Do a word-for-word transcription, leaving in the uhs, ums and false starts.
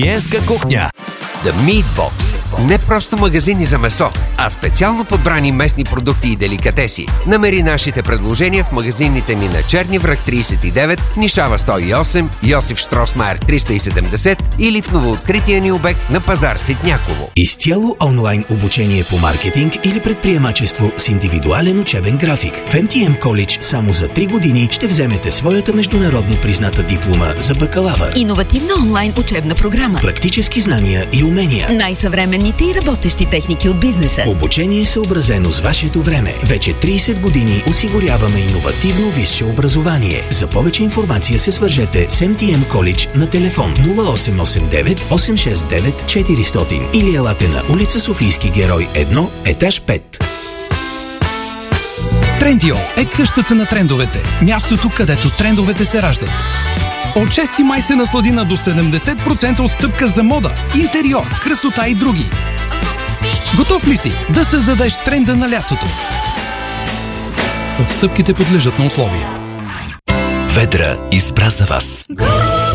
Йенска кухня. The Meat Box. Не просто магазини за месо, а специално подбрани местни продукти и деликатеси. Намери нашите предложения в магазините ни на Черни връх тридесет и девет, Нишава сто и осем, Йосиф Штросмайер триста и седемдесет или в новооткрития ни обект на пазар Ситняково. Изцяло онлайн обучение по маркетинг или предприемачество с индивидуален учебен график. В Ем Ти Ем College само за три години ще вземете своята международно призната диплома за бакалавър. Иновативна онлайн учебна програма. Практически знания и умения. Най-съвременните и работещи техники от бизнеса. Обучение съобразено с вашето време. Вече тридесет години осигуряваме иновативно висше образование. За повече информация се свържете с Ем Ти Ем College на телефон нула осем осем девет осем шест девет четиристотин или елате на улица Софийски герой едно, етаж пет. Трендио е къщата на трендовете. Мястото, където трендовете се раждат. От шести май се наслади на до седемдесет процента отстъпка за мода, интериор, красота и други. Готов ли си да създадеш тренда на лятото? Отстъпките подлежат на условия. Ведра избра за вас.